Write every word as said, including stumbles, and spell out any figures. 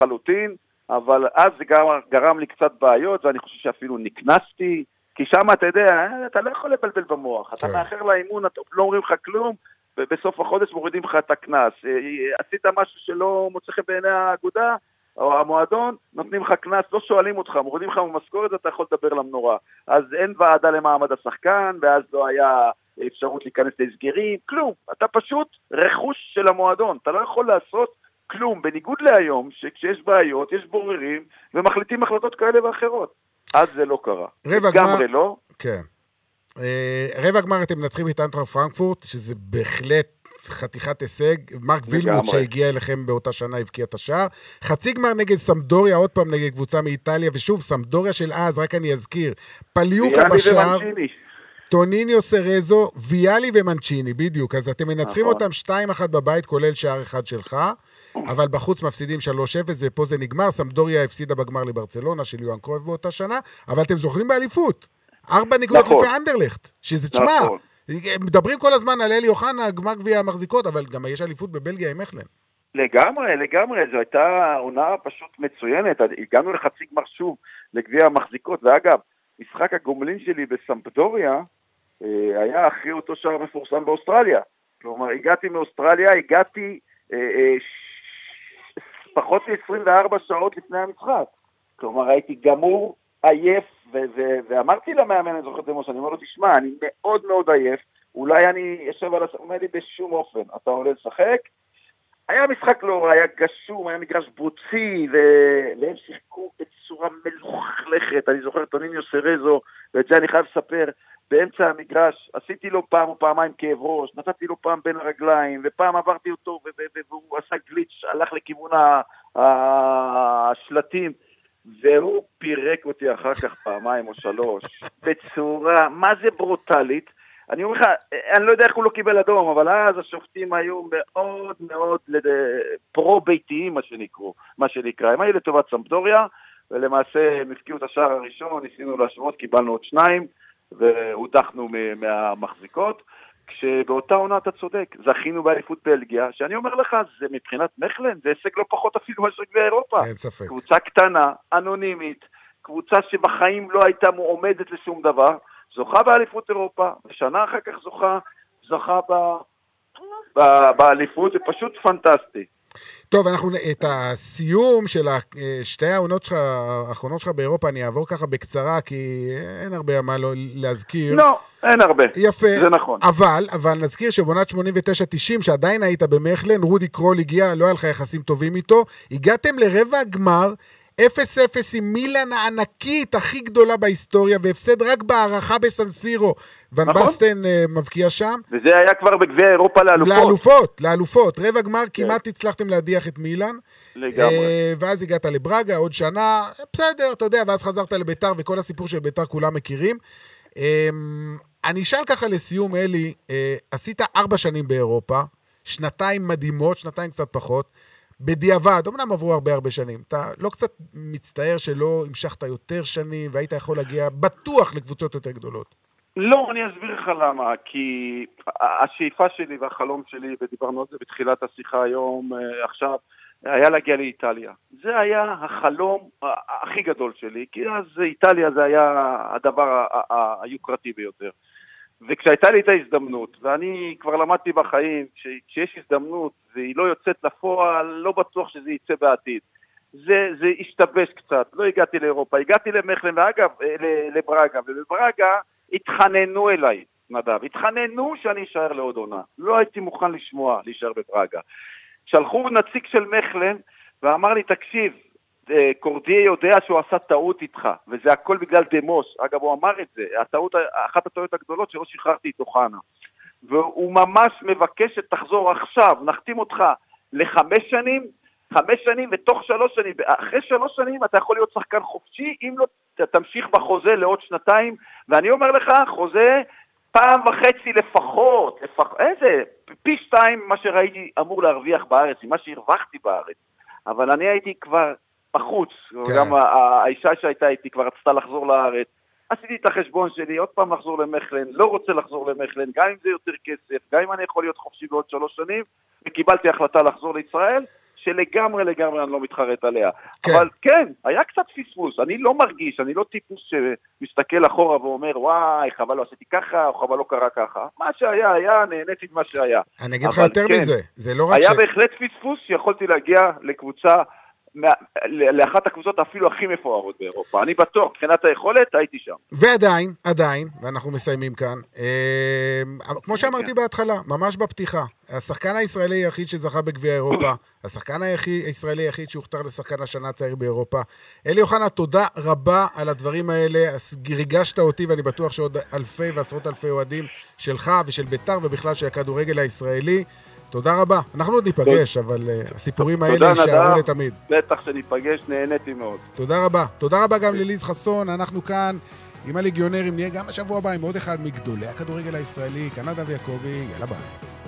לחלוטין, אבל אז זה גרם, גרם לי קצת בעיות, ואני חושב שאפילו נקנסתי, כי שם אתה יודע, אתה לא יכול לבלבל במוח, אתה מאחר לאימון, לא אומרים לך כלום, ובסוף החודש מורידים לך את הכנס. עשית משהו שלא מוצא חן בעיני האגודה, או המועדון, נותנים לך כנס, לא שואלים אותך, מורידים לך במשכורת, אתה יכול לדבר למנורה. אז אין ועדה למעמד השחקן, ואז לא היה אפשרות להיכנס להסגרים, כלום. אתה פשוט רכוש של המועדון, אתה לא יכול לעשות כלום, בניגוד להיום, שכשיש בעיות, יש בוררים, ומחליטים החלטות כאלה ואחרות. אז זה לא קרה. גמרי לא. כן. רבע גמר אתם מנצחים את אינטראכט פרנקפורט, שזה בהחלט חתיכת הישג, מרק וילמוט שהגיע אליכם באותה שנה הבקיע את השער, חצי גמר נגד סמדוריה, עוד פעם נגד קבוצה מאיטליה, ושוב, סמדוריה של אז, רק אני אזכיר, פליוקה בשער, טוניניו סרזו, ויאלי ומנצ'יני, בדיוק, אז אתם מנצחים אותם שתיים אחת בבית, כולל שער אחד שלך, אבל בחוץ מפסידים שלוש אפס, ופה זה נגמר, סמדוריה הפסידה בגמר לברצלונה, של יואן קרויף באותה שנה, אבל אתם זוכרים באליפות, ארבע נקודות לפי אנדרלכט, שזה תשמע, מדברים כל הזמן על אלי אוחנה, גמר גביע המחזיקות, אבל גם יש אליפות בבלגיה עם מכלן. לגמרי, לגמרי, זו הייתה עונה פשוט מצוינת, הגענו לחצי גמר שוב לגביע המחזיקות, ואגב, משחק הגומלין שלי בסמפדוריה, היה אחרי אותו שער מפורסם באוסטרליה, כלומר, הגעתי מאוסטרליה, הגעתי אה, אה, ש... פחות מ-עשרים וארבע שעות לפני המשחק, כלומר, הייתי גמור, עייף, ו- ו- ואמרתי למאמן, אני זוכר את זה משה, אני אומר לו, תשמע, אני מאוד מאוד עייף, אולי אני יושב על הסמד, אומר לי בשום אופן, אתה עולה לשחק, היה משחק לא רע, היה גשום, היה מגרש בוצי, ו- והם שיחקו בצורה מלוכלכת, אני זוכר טוניניו סרזו, ואת זה אני חייב לספר, באמצע המגרש, עשיתי לו פעם או פעמיים כאב ראש, נתתי לו פעם בין הרגליים, ופעם עברתי אותו, ו- ו- ו- והוא עשה גליץ', הלך לכיוון השלטים, והוא פירק אותי אחר כך פעמיים או שלוש, בצורה, מה זה ברוטלית, אני אומר לך, אני לא יודע איך הוא לא קיבל אדום, אבל אז השופטים היו מאוד מאוד פרו-ביתיים, מה שנקראו, מה שנקרא, הם היו לטובת סמפדוריה, ולמעשה הם הפקיעו את השער הראשון, ניסינו להשוות, קיבלנו עוד שניים, והודחנו מהמחזיקות, כשבאותה עונה אתה צודק, זכינו באליפות בלגיה, שאני אומר לך, זה מבחינת מכלן, זה הישג לא פחות אפילו מאשר גביע אירופה. אין ספק. קבוצה קטנה, אנונימית, קבוצה שבחיים לא הייתה מועמדת לשום דבר, זוכה באליפות אירופה, ושנה אחר כך זוכה, זוכה ב... ב... באליפות, זה פשוט פנטסטי. טוב, אנחנו, את הסיום של שתי העונות שלך, האחרונות שלך באירופה, אני אעבור ככה בקצרה, כי אין הרבה מה לא להזכיר. לא, אין הרבה. יפה. זה נכון. אבל, אבל נזכיר שבעונת שמונים ותשע תשעים, שעדיין היית במכלן, רודי קרול הגיע, לא היה לך יחסים טובים איתו, הגעתם לרבע הגמר, אפס אפס עם מילאן הענקית הכי גדולה בהיסטוריה, והפסד רק בהערכה בסנסירו. ון נכון. בסטן uh, מבקיע שם. וזה היה כבר בגביע אירופה לאלופות. לאלופות, לאלופות. רבע גמר כמעט הצלחתם להדיח את מילאן. לגמרי. Uh, ואז הגעת לברגה, עוד שנה, בסדר, אתה יודע, ואז חזרת לביתר, וכל הסיפור של ביתר כולם מכירים. Uh, אני אשאל ככה לסיום, אלי, uh, עשית ארבע שנים באירופה, שנתיים מדהימות, שנתיים קצת פחות, בדיעבד, אמנם עברו הרבה הרבה שנים, אתה לא קצת מצטער שלא המשכת יותר שנים, והיית יכול להגיע בטוח לקבוצות יותר גדולות? לא, אני אסביר לך למה, כי השאיפה שלי והחלום שלי, ודיברנו על זה בתחילת השיחה היום, עכשיו, היה להגיע לאיטליה. זה היה החלום הכי גדול שלי, כי אז איטליה זה היה הדבר היוקרתי ביותר. וכשהייתה לי את ההזדמנות, ואני כבר למדתי בחיים, כשיש הזדמנות והיא לא יוצאת לפועל, לא בטוח שזה יצא בעתיד. זה, זה השתבש קצת, לא הגעתי לאירופה, הגעתי למכלן, ואגב, לברגה, ובברגה התחננו אליי, נדב, התחננו שאני אשאר לעוד עונה. לא הייתי מוכן לשמוע, להישאר בברגה. שלחו נציג של מכלן, ואמר לי, תקשיב, קורדיה יודע שהוא עשה טעות איתך, וזה הכל בגלל דמוס. אגב, הוא אמר את זה, הטעות, אחת הטעויות הגדולות שלא שחררתי את אוחנה. והוא ממש מבקש שתחזור עכשיו, נחתים אותך לחמש שנים, חמש שנים ותוך שלוש שנים, אחרי שלוש שנים אתה יכול להיות שחקן חופשי, אם לא תמשיך בחוזה לעוד שנתיים, ואני אומר לך, חוזה פעם וחצי לפחות, לפח, איזה, פי שתיים מה שראיתי אמור להרוויח בארץ, מה שהרווחתי בארץ, אבל אני הייתי כבר בחוץ, כן. גם האישה שהייתה איתי כבר רצתה לחזור לארץ, עשיתי את החשבון שלי, עוד פעם לחזור למכלן, לא רוצה לחזור למכלן, גם אם זה יותר כסף, גם אם אני יכול להיות חופשי בעוד שלוש שנים, וקיבלתי החלטה לחזור לישראל, שלגמרי לגמרי אני לא מתחרט עליה. כן. אבל כן, היה קצת פספוס, אני לא מרגיש, אני לא טיפוס שמסתכל אחורה ואומר, וואי, חבל לא עשיתי ככה, או חבל לא קרה ככה. מה שהיה, היה, נהניתי מה שהיה. אני אגיד לך יותר כן, מזה, זה לא רק היה ש... בהחלט פספוס שיכולתי להגיע לקבוצה, לאחת הקבוצות אפילו הכי מפוארות באירופה. אני בטוח, מבחינת היכולת, הייתי שם. ועדיין, עדיין, ואנחנו מסיימים כאן, אה, כמו שאמרתי בהתחלה, ממש בפתיחה, השחקן הישראלי היחיד שזכה בגביע אירופה, השחקן הישראלי היחיד שהוכתר לשחקן השנה הצעיר באירופה. אלי אוחנה, תודה רבה על הדברים האלה, ריגשת אותי, ואני בטוח שעוד אלפי ועשרות אלפי אוהדים שלך ושל בית"ר, ובכלל של הכדורגל הישראלי. תודה רבה. אנחנו עוד ניפגש, אבל הסיפורים האלה יישארו לתמיד. בטח שניפגש, נהניתי מאוד. תודה רבה. תודה רבה גם לליז חסון. אנחנו כאן עם הליגיונרים, נהיה גם השבוע הבא עם עוד אחד מגדולי הכדורגל הישראלי, קנדה ויעקבי. יאללה ביי.